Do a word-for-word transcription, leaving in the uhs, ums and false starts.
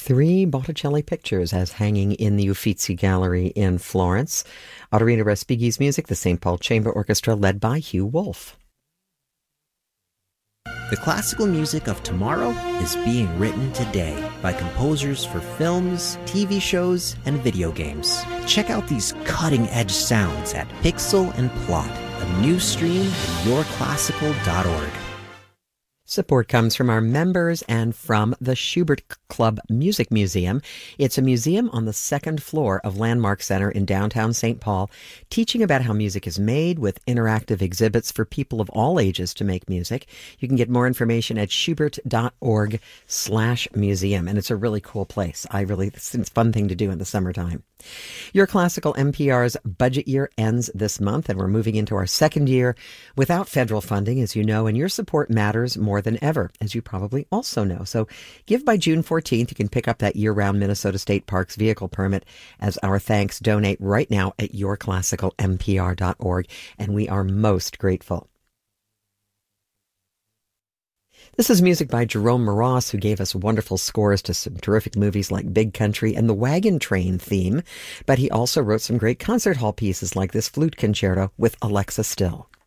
three Botticelli pictures as hanging in the Uffizi Gallery in Florence. Autorino Respighi's music, the Saint Paul Chamber Orchestra, led by Hugh Wolf. The classical music of tomorrow is being written today by composers for films, T V shows, and video games. Check out these cutting-edge sounds at Pixel and Plot, a new stream at your classical dot org. Support comes from our members and from the Schubert Club Music Museum. It's a museum on the second floor of Landmark Center in downtown Saint Paul, teaching about how music is made with interactive exhibits for people of all ages to make music. You can get more information at schubert.org slash museum, and it's a really cool place. I really, it's a fun thing to do in the summertime. Your Classical N P R's budget year ends this month, and we're moving into our second year without federal funding, as you know, and your support matters more than ever, as you probably also know. So give by June fourteenth. You can pick up that year-round Minnesota State Parks vehicle permit as our thanks. Donate right now at your classical n p r dot org, and we are most grateful. This is music by Jerome Moross, who gave us wonderful scores to some terrific movies like Big Country and the Wagon Train theme. But he also wrote some great concert hall pieces like this flute concerto with Alexa Still.